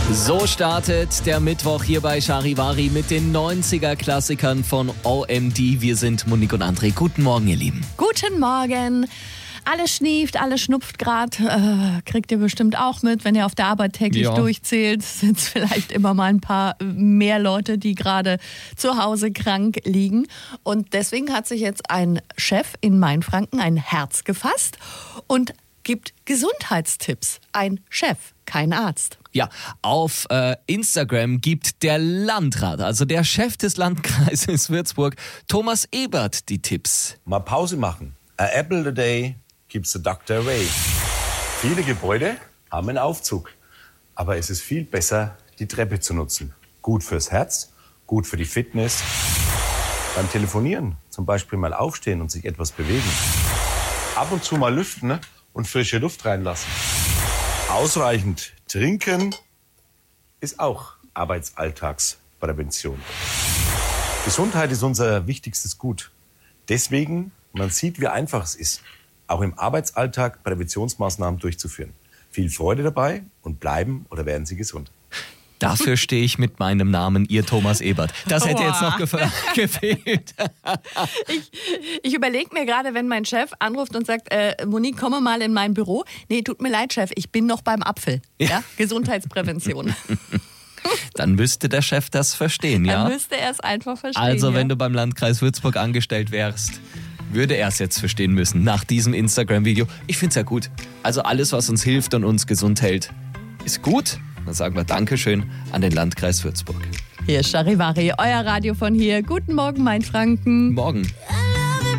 So startet der Mittwoch hier bei Charivari mit den 90er-Klassikern von OMD. Wir sind Monique und André. Guten Morgen, ihr Lieben. Guten Morgen. Alles schnieft, alles schnupft gerade. Kriegt ihr bestimmt auch mit, wenn ihr auf der Arbeit täglich durchzählt. Sind es vielleicht immer mal ein paar mehr Leute, die gerade zu Hause krank liegen. Und deswegen hat sich jetzt ein Chef in Mainfranken ein Herz gefasst und gibt Gesundheitstipps. Ein Chef, kein Arzt. Ja, auf Instagram gibt der Landrat, also der Chef des Landkreises Würzburg, Thomas Ebert, die Tipps. Mal Pause machen. A apple a day keeps the doctor away. Viele Gebäude haben einen Aufzug, aber es ist viel besser, die Treppe zu nutzen. Gut fürs Herz, gut für die Fitness. Beim Telefonieren zum Beispiel mal aufstehen und sich etwas bewegen. Ab und zu mal lüften und frische Luft reinlassen. Ausreichend trinken ist auch Arbeitsalltagsprävention. Gesundheit ist unser wichtigstes Gut. Deswegen, man sieht, wie einfach es ist, auch im Arbeitsalltag Präventionsmaßnahmen durchzuführen. Viel Freude dabei und bleiben oder werden Sie gesund. Dafür stehe ich mit meinem Namen, ihr Thomas Ebert. Das hätte jetzt noch gefehlt. Ich überlege mir gerade, wenn mein Chef anruft und sagt, Monique, komme mal in mein Büro. Nee, tut mir leid, Chef, ich bin noch beim Apfel. Ja? Gesundheitsprävention. Dann müsste der Chef das verstehen, ja? Dann müsste er es einfach verstehen. Also, wenn du beim Landkreis Würzburg angestellt wärst, würde er es jetzt verstehen müssen, nach diesem Instagram-Video. Ich finde es ja gut. Also alles, was uns hilft und uns gesund hält, ist gut. Dann sagen wir Dankeschön an den Landkreis Würzburg. Hier ist Charivari, euer Radio von hier. Guten Morgen, Mainfranken. Morgen.